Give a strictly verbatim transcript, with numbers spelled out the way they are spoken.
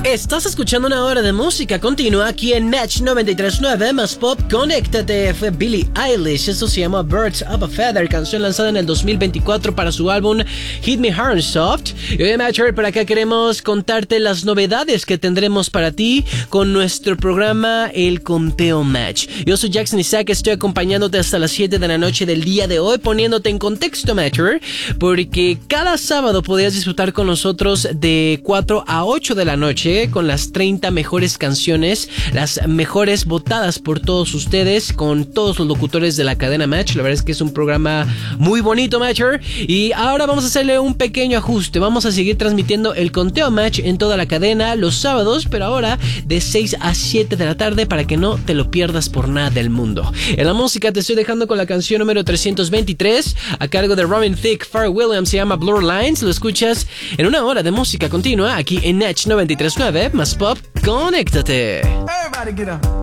Estás escuchando una hora de música continua aquí en Match noventa y tres punto nueve más Pop. Conéctate. Fue Billie Eilish. Esto se llama Birds of a Feather, canción lanzada en el dos mil veinticuatro para su álbum Hit Me Hard and Soft. Y hoy, Matcher, por acá queremos contarte las novedades que tendremos para ti con nuestro programa El Conteo Match. Yo soy Jackson Isaac, estoy acompañándote hasta las siete de la noche del día de hoy, poniéndote en contexto, Matcher, porque cada sábado podrías disfrutar con nosotros de cuatro a ocho de la noche con las treinta mejores canciones, las mejores votadas por todos ustedes, con todos los locutores de la cadena Match. La verdad es que es un programa muy bonito, Matcher. Y ahora vamos a hacerle un pequeño ajuste. Vamos a seguir transmitiendo el Conteo Match en toda la cadena los sábados, pero ahora de seis a siete de la tarde, para que no te lo pierdas por nada del mundo. En la música te estoy dejando con la canción número trescientos veintitrés a cargo de Robin Thicke, Pharrell Williams, se llama Blur Lines. Lo escuchas en una hora de música continua aquí en Match noventa y tres punto nueve más Pop. Conéctate. Everybody get up.